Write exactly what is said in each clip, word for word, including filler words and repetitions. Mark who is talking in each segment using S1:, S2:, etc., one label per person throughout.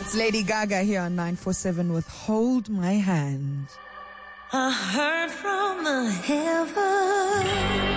S1: It's Lady Gaga here on nine four seven with Hold My Hand.
S2: I heard from the heavens.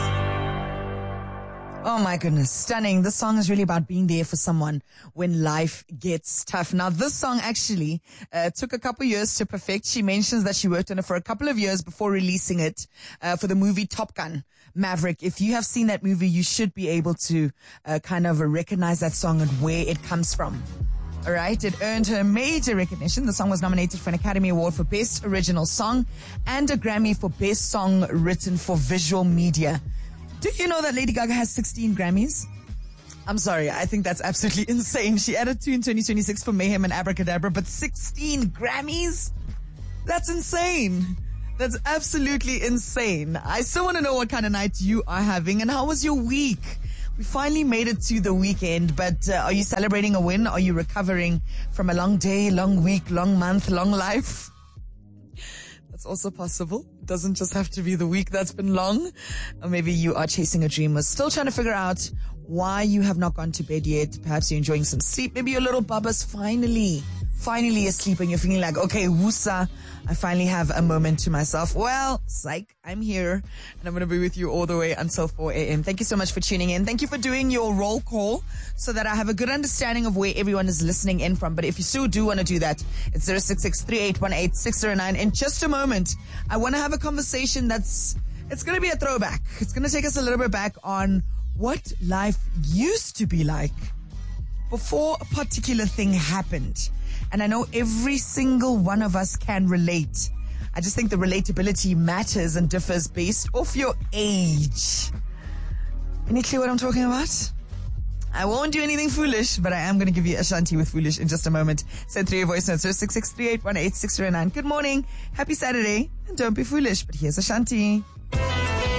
S1: Oh my goodness, stunning. This song is really about being there for someone when life gets tough. Now, this song actually uh, took a couple years to perfect. She mentions that she worked on it for a couple of years before releasing it uh, for the movie Top Gun Maverick. If you have seen that movie, you should be able to uh, kind of recognize that song and where it comes from. All right, it earned her major recognition. The song was nominated for an Academy Award for Best Original Song and a Grammy for Best Song Written for Visual Media. Do you know that Lady Gaga has sixteen Grammys? I'm sorry, I think that's absolutely insane. She added two in twenty twenty-six for Mayhem and Abracadabra, but sixteen Grammys? That's insane. That's absolutely insane. I still want to know what kind of night you are having and how was your week? We finally made it to the weekend, but uh, are you celebrating a win? Are you recovering from a long day, long week, long month, long life? That's also possible. It doesn't just have to be the week that's been long. Or maybe you are chasing a dream or still trying to figure out why you have not gone to bed yet. Perhaps you're enjoying some sleep. Maybe your little bubba's finally, finally asleep and you're feeling like, okay, woosah, I finally have a moment to myself. Well, psych, I'm here and I'm going to be with you all the way until four a.m. Thank you so much for tuning in. Thank you for doing your roll call so that I have a good understanding of where everyone is listening in from. But if you still do want to do that, it's zero six six, three eight one eight, six zero nine. In just a moment, I want to have a conversation that's, it's going to be a throwback. It's going to take us a little bit back on what life used to be like before a particular thing happened. And I know every single one of us can relate. I just think the relatability matters and differs based off your age. Any clue what I'm talking about? I won't do anything foolish, but I am going to give you Ashanti with Foolish in just a moment. Send through your voice notes, zero six six, three eight one eight, six zero nine. Good morning. Happy Saturday. And don't be foolish, but here's Ashanti.